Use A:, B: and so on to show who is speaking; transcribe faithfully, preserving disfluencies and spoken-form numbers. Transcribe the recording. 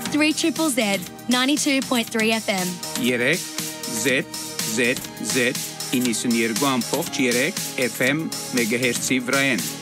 A: three triple Z, ninety-two point three F M.
B: երեք Z Z Z իննսունյերկու ամբողջ երեք F M մեգահերցի վրայեն